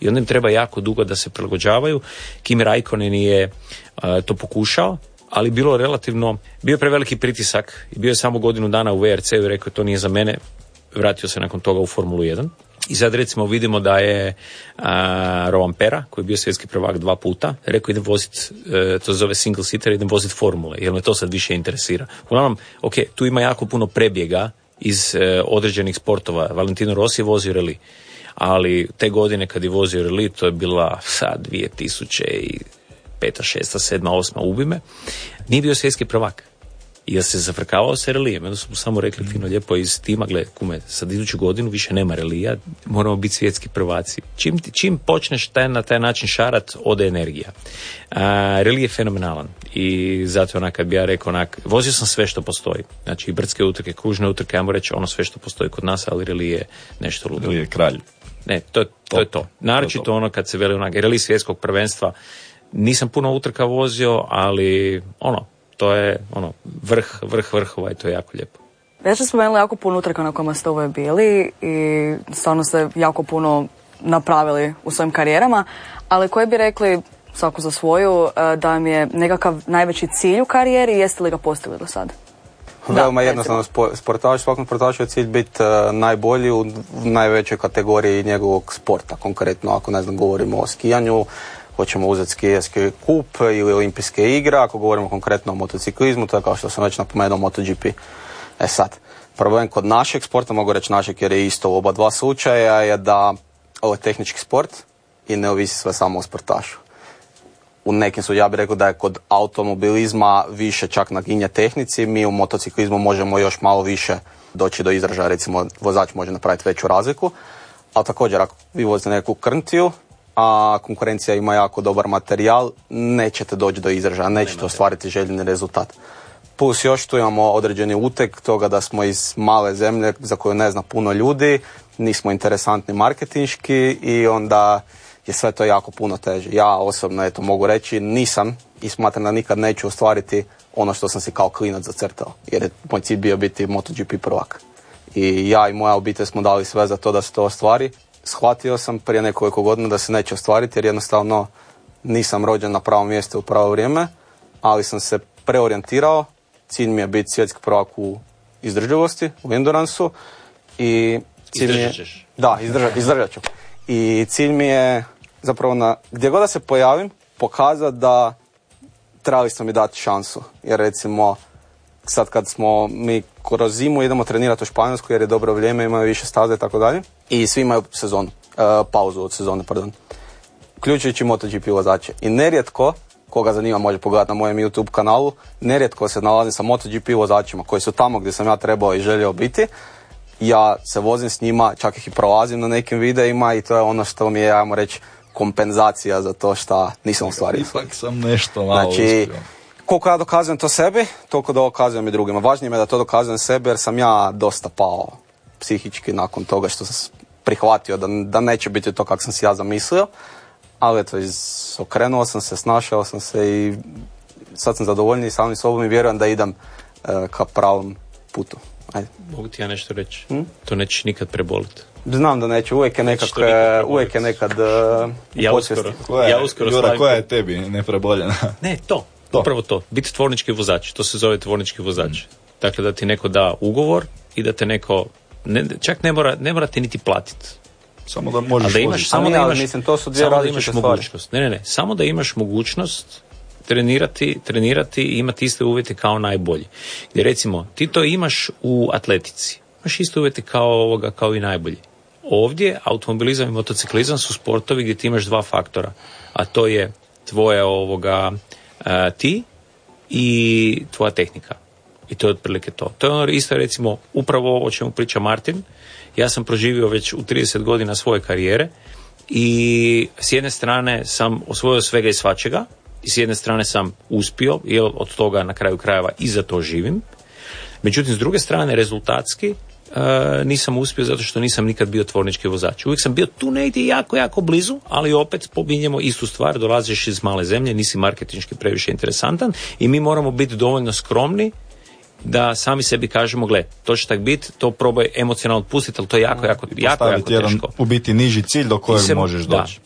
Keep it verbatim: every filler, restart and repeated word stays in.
I onda im treba jako dugo da se prilagođavaju. Kimi Raikkonen je uh, to pokušao, ali bilo relativno, bio je preveliki pritisak i bio je samo godinu dana u V R C-u i rekao to nije za mene, vratio se nakon toga u Formulu jedan. I sad recimo vidimo da je uh, Rovanpera, koji je bio svjetski prvak dva puta, rekao idem voziti, uh, to se zove single seater, idem voziti formule, jer me to sad više interesira. Uglavnom, ok, tu ima jako puno prebjega iz uh, određenih sportova. Valentino Rossi je vozio rally, ali te godine kad je vozio rally, to je bila sad dvije tisuće peta, šesta, sedma, osma, ubime, nije bio svjetski prvak. I ja se zafrkavao sa relijem. Onda su mu samo rekli fino lijepo iz tima, gle, kume, sad iduću godinu više nema relija, moramo biti svjetski prvaci. Čim, čim počneš taj, na taj način šarat, ode energija. A, relij je fenomenalan i zato onak, kad bi ja rekao, onak, vozio sam sve što postoji. Znači i brdske utrke, kružne utrke, ajmo reći ono sve što postoji kod nas, ali relij je nešto ludo. Relij je kralj. Ne, to, to je to. Naročito to ono kad se veli onak, relij svjetskog prvenstva, nisam puno utrka vozio, ali ono, to je ono, vrh, vrh vrhova i to je jako lijepo. Već ste spomenuli jako puno utrka na kojima ste uvijek bili i stvarno ste jako puno napravili u svojim karijerama, ali koji bi rekli, svaku za svoju, da vam je nekakav najveći cilj u karijeri i jeste li ga postigli do sada? Veoma jednostavno, sportaš, svakom sportašu je cilj biti uh, najbolji u najvećoj kategoriji njegovog sporta, konkretno ako ne znam, govorimo o skijanju, hoćemo uzeti skijerski kup ili olimpijske igre, ako govorimo konkretno o motociklizmu, to je kao što sam već napomenuo MotoGP. E sad, problem kod našeg sporta, mogu reći našeg jer je isto u oba dva slučaja, je da ovo je tehnički sport i ne ovisi sve samo o sportašu. U nekim su, ja bih rekao da je kod automobilizma više čak naginje tehnici, mi u motociklizmu možemo još malo više doći do izražaja, recimo vozač može napraviti veću razliku, ali također ako vi vozite neku krntiju, a konkurencija ima jako dobar materijal, nećete doći do izražaja, nećete ostvariti željeni rezultat. Plus još tu imamo određeni uteg toga da smo iz male zemlje za koju ne zna puno ljudi, nismo interesantni marketinški i onda je sve to jako puno teže. Ja osobno, eto, mogu reći, nisam i smatram da nikad neću ostvariti ono što sam si kao klinac zacrtao, jer je moj cilj bio biti MotoGP prvak. I ja i moja obitelj smo dali sve za to da se to ostvari. Shvatio sam prije nekoliko godina da se neće ostvariti jer jednostavno nisam rođen na pravom mjestu u pravo vrijeme, ali sam se preorijentirao. Cilj mi je biti svjetski prvak u izdržljivosti, u enduransu. I cilj mi je, da, izdržat, izdržat ću. I cilj mi je zapravo na gdje god da se pojavim pokazati da trebali smo mi dati šansu. Jer recimo sad kad smo mi kroz zimu idemo trenirati u Španjolsku jer je dobro vrijeme, imaju više staze i tako dalje. I svi imaju sezonu, uh, pauzu od sezone, pardon. Uključujući MotoGP vozače. I nerijetko, koga zanima može pogledati na mojem YouTube kanalu, nerijetko se nalazim sa MotoGP vozačima koji su tamo gdje sam ja trebao i želio biti. Ja se vozim s njima, čak ih i prolazim na nekim videima i to je ono što mi je, ajmo reći, kompenzacija za to što nisam ostvario. Ipak sam nešto malo znači, uspio. Koliko ja dokazujem to sebi, toliko dokazujem i drugima. Važnije mi je da to dokazujem sebi jer sam ja dosta pao psihički nakon toga što sam prihvatio da, da neće biti to kako sam si ja zamislio. Ali eto, okrenuo sam se, snašao sam se i sad sam zadovoljniji samim sobom i vjerujem da idem uh, ka pravom putu. Ajde. Mogu ti ja nešto reći? Hm? To nećeš nikad preboliti. Znam da neće, uvijek je nekad, uvijek je nekad uh, ja uskoro, koja, ja uskoro Jura, slavim. koja je tebi nepreboljena? Ne, to, to. Upravo to. Biti tvornički vozač, to se zove tvornički vozač. Mm. Dakle, da ti neko da ugovor i da te neko, ne, čak ne mora, ne mora ti niti platiti. Samo da možeš da imaš, samo da imaš, mislim, to su dvije različite stvari. Mogućnost. Ne, ne, ne, samo da imaš mogućnost trenirati, trenirati i imati iste uvjete kao najbolji. Gdje recimo, ti to imaš u atletici. Imaš iste uvjete kao ovoga, kao i najbolji. Ovdje automobilizam i motociklizam su sportovi gdje ti imaš dva faktora, a to je tvoja ovoga uh, ti i tvoja tehnika. I to je otprilike to. To je ono isto recimo upravo o čemu priča Martin. Ja sam proživio već u trideset godina svoje karijere i s jedne strane sam osvojio svega i svačega i s jedne strane sam uspio, jer od toga na kraju krajeva i za to živim. Međutim, s druge strane, rezultatski uh, nisam uspio zato što nisam nikad bio tvornički vozač. Uvijek sam bio tu negdje jako, jako blizu, ali opet spominjemo istu stvar, dolaziš iz male zemlje, nisi marketinški previše interesantan i mi moramo biti dovoljno skromni da sami sebi kažemo, gle, to će tak biti, to probaj emocionalno otpustiti, ali to je jako, jako, jako, jako teško. Jedan, u biti niži cilj do kojeg se, možeš doći.